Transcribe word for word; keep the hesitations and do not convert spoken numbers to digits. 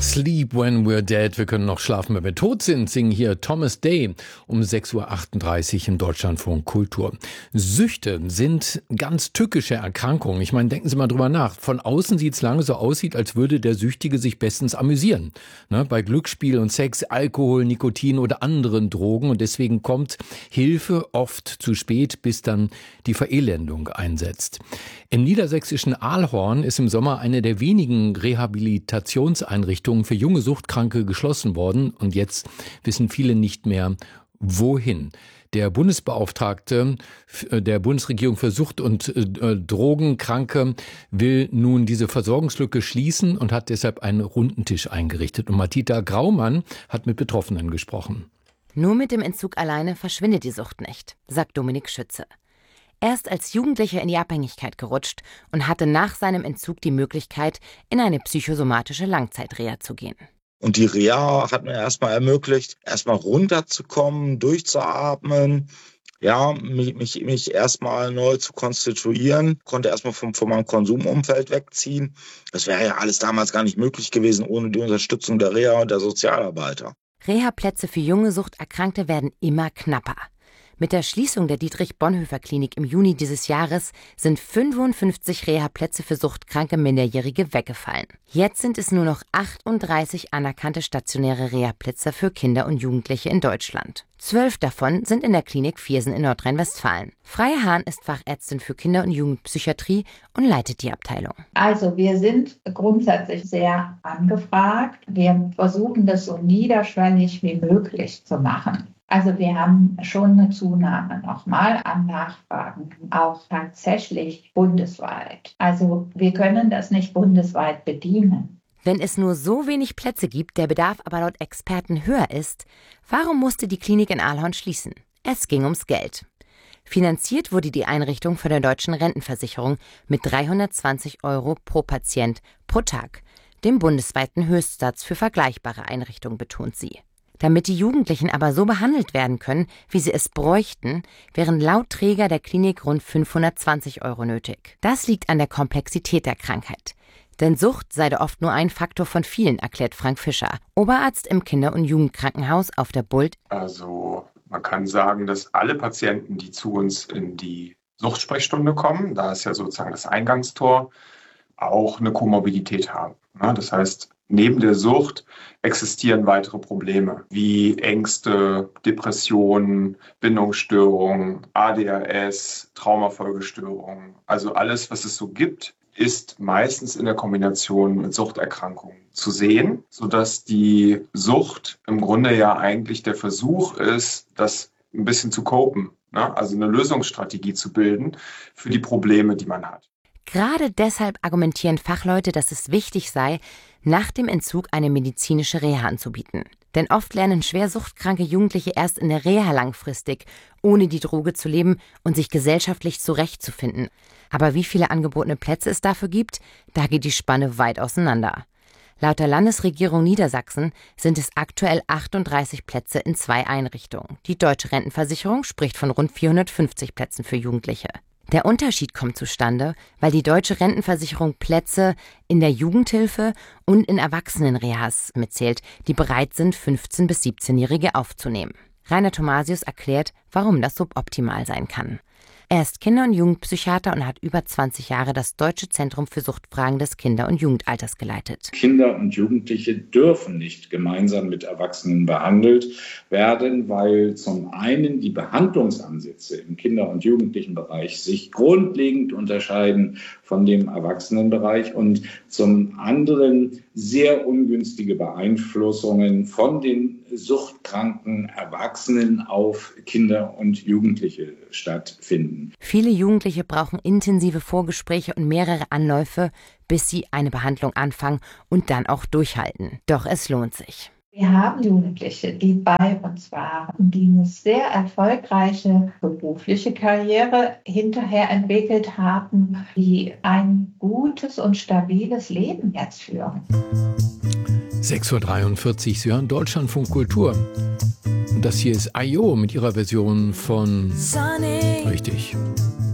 Sleep when we're dead. Wir können noch schlafen, wenn wir tot sind, singen hier Thomas Day um sechs Uhr achtunddreißig im Deutschlandfunk Kultur. Süchte sind ganz tückische Erkrankungen. Ich meine, denken Sie mal drüber nach. Von außen sieht es lange so aussieht, als würde der Süchtige sich bestens amüsieren. Ne? Bei Glücksspiel und Sex, Alkohol, Nikotin oder anderen Drogen. Und deswegen kommt Hilfe oft zu spät, bis dann die Verelendung einsetzt. Im niedersächsischen Aalhorn ist im Sommer eine der wenigen Rehabilitationseinrichtungen für junge Suchtkranke geschlossen worden. Und jetzt wissen viele nicht mehr, wohin. Der Bundesbeauftragte der Bundesregierung für Sucht- und äh, Drogenkranke will nun diese Versorgungslücke schließen und hat deshalb einen Rundentisch eingerichtet. Und Matita Graumann hat mit Betroffenen gesprochen. Nur mit dem Entzug alleine verschwindet die Sucht nicht, sagt Dominik Schütze. Er ist als Jugendlicher in die Abhängigkeit gerutscht und hatte nach seinem Entzug die Möglichkeit, in eine psychosomatische Langzeitreha zu gehen. Und die Reha hat mir erstmal ermöglicht, erstmal runterzukommen, durchzuatmen, ja, mich, mich, mich erstmal neu zu konstituieren, konnte erstmal vom, von meinem Konsumumfeld wegziehen. Das wäre ja alles damals gar nicht möglich gewesen ohne die Unterstützung der Reha und der Sozialarbeiter. Reha-Plätze für junge Suchterkrankte werden immer knapper. Mit der Schließung der Dietrich-Bonhoeffer-Klinik im Juni dieses Jahres sind fünfundfünfzig Reha-Plätze für suchtkranke Minderjährige weggefallen. Jetzt sind es nur noch achtunddreißig anerkannte stationäre Reha-Plätze für Kinder und Jugendliche in Deutschland. Zwölf davon sind in der Klinik Viersen in Nordrhein-Westfalen. Freya Hahn ist Fachärztin für Kinder- und Jugendpsychiatrie und leitet die Abteilung. Also wir sind grundsätzlich sehr angefragt. Wir versuchen das so niederschwellig wie möglich zu machen. Also wir haben schon eine Zunahme nochmal an Nachfragen, auch tatsächlich bundesweit. Also wir können das nicht bundesweit bedienen. Wenn es nur so wenig Plätze gibt, der Bedarf aber laut Experten höher ist, warum musste die Klinik in Aalhorn schließen? Es ging ums Geld. Finanziert wurde die Einrichtung von der Deutschen Rentenversicherung mit dreihundertzwanzig Euro pro Patient pro Tag, dem bundesweiten Höchstsatz für vergleichbare Einrichtungen, betont sie. Damit die Jugendlichen aber so behandelt werden können, wie sie es bräuchten, wären laut Träger der Klinik rund fünfhundertzwanzig Euro nötig. Das liegt an der Komplexität der Krankheit. Denn Sucht sei da oft nur ein Faktor von vielen, erklärt Frank Fischer, Oberarzt im Kinder- und Jugendkrankenhaus auf der Bult. Also man kann sagen, dass alle Patienten, die zu uns in die Suchtsprechstunde kommen, da ist ja sozusagen das Eingangstor, auch eine Komorbidität haben. Das heißt, neben der Sucht existieren weitere Probleme wie Ängste, Depressionen, Bindungsstörungen, A D H S, Traumafolgestörungen. Also alles, was es so gibt, ist meistens in der Kombination mit Suchterkrankungen zu sehen, sodass die Sucht im Grunde ja eigentlich der Versuch ist, das ein bisschen zu copen, ne? Also eine Lösungsstrategie zu bilden für die Probleme, die man hat. Gerade deshalb argumentieren Fachleute, dass es wichtig sei, nach dem Entzug eine medizinische Reha anzubieten. Denn oft lernen schwer suchtkranke Jugendliche erst in der Reha langfristig, ohne die Droge zu leben und sich gesellschaftlich zurechtzufinden. Aber wie viele angebotene Plätze es dafür gibt, da geht die Spanne weit auseinander. Laut der Landesregierung Niedersachsen sind es aktuell achtunddreißig Plätze in zwei Einrichtungen. Die Deutsche Rentenversicherung spricht von rund vierhundertfünfzig Plätzen für Jugendliche. Der Unterschied kommt zustande, weil die Deutsche Rentenversicherung Plätze in der Jugendhilfe und in Erwachsenenrehas mitzählt, die bereit sind, fünfzehn- bis siebzehnjährige aufzunehmen. Rainer Thomasius erklärt, warum das suboptimal sein kann. Er ist Kinder- und Jugendpsychiater und hat über zwanzig Jahre das Deutsche Zentrum für Suchtfragen des Kinder- und Jugendalters geleitet. Kinder und Jugendliche dürfen nicht gemeinsam mit Erwachsenen behandelt werden, weil zum einen die Behandlungsansätze im Kinder- und Jugendlichenbereich sich grundlegend unterscheiden von dem Erwachsenenbereich und zum anderen sehr ungünstige Beeinflussungen von den suchtkranken Erwachsenen auf Kinder und Jugendliche stattfinden. Viele Jugendliche brauchen intensive Vorgespräche und mehrere Anläufe, bis sie eine Behandlung anfangen und dann auch durchhalten. Doch es lohnt sich. Wir haben Jugendliche, die bei uns waren, die eine sehr erfolgreiche berufliche Karriere hinterher entwickelt haben, die ein gutes und stabiles Leben jetzt führen. sechs Uhr dreiundvierzig, Sie hören Deutschlandfunk Kultur. Das hier ist I O mit ihrer Version von Sunny. Richtig.